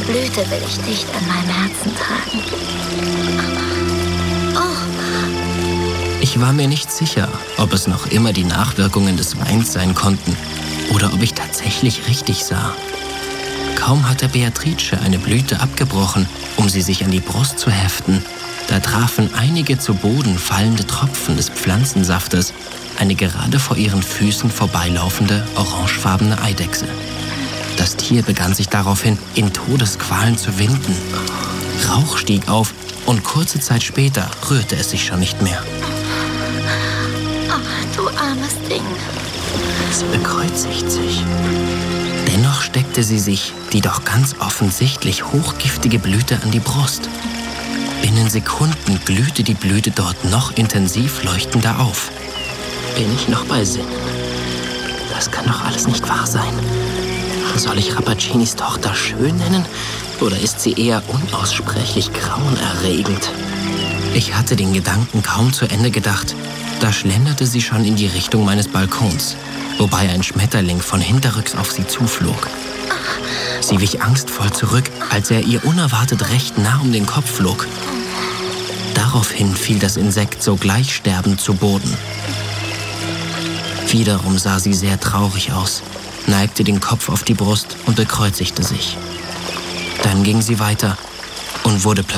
Blüte will ich dicht an meinem Herzen tragen. Ich war mir nicht sicher, ob es noch immer die Nachwirkungen des Weins sein konnten oder ob ich tatsächlich richtig sah. Kaum hatte Beatrice eine Blüte abgebrochen, um sie sich an die Brust zu heften, da trafen einige zu Boden fallende Tropfen des Pflanzensaftes eine gerade vor ihren Füßen vorbeilaufende orangefarbene Eidechse. Das Tier begann sich daraufhin in Todesqualen zu winden. Rauch stieg auf und kurze Zeit später rührte es sich schon nicht mehr. Du armes Ding. Es bekreuzigt sich. Dennoch steckte sie sich die doch ganz offensichtlich hochgiftige Blüte an die Brust. Binnen Sekunden glühte die Blüte dort noch intensiv leuchtender auf. Bin ich noch bei Sinnen? Das kann doch alles nicht wahr sein. Soll ich Rappacinis Tochter schön nennen oder ist sie eher unaussprechlich grauenerregend? Ich hatte den Gedanken kaum zu Ende gedacht. Da schlenderte sie schon in die Richtung meines Balkons, wobei ein Schmetterling von hinterrücks auf sie zuflog. Sie wich angstvoll zurück, als er ihr unerwartet recht nah um den Kopf flog. Daraufhin fiel das Insekt sogleich sterbend zu Boden. Wiederum sah sie sehr traurig aus, neigte den Kopf auf die Brust und bekreuzigte sich. Dann ging sie weiter und wurde